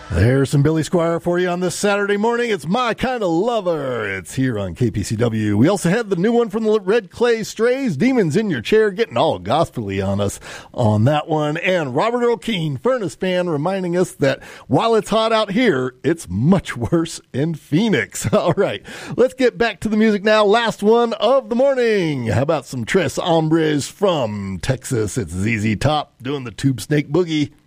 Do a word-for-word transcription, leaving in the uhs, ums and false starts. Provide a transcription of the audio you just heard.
There's some Billy Squier for you on this Saturday morning. It's My Kind of Lover. It's here on K P C W. We also had the new one from the Red Clay Strays, Demons in Your Chair, getting all gospel-y on us on that one. And Robert Earl Keen, Furnace Fan, reminding us that while it's hot out here, it's much worse in Phoenix. All right, let's get back to the music now. Last one of the morning. How about some Tres Hombres from Texas? It's Z Z Top doing the Tube Snake Boogie.